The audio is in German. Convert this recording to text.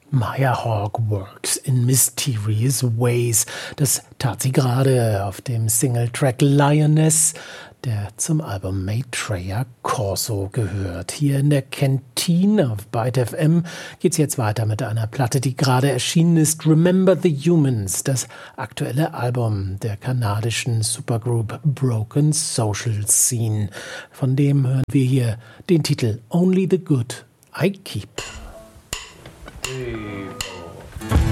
Maya Hawke works in mysterious ways. Das tat sie gerade auf dem Singletrack Lioness, der zum Album Maitreya Corso gehört. Hier in der Kantine auf Byte FM geht's jetzt weiter mit einer Platte, die gerade erschienen ist. Remember the Humans, das aktuelle Album der kanadischen Supergroup Broken Social Scene. Von dem hören wir hier den Titel Only the Good I Keep. Hey.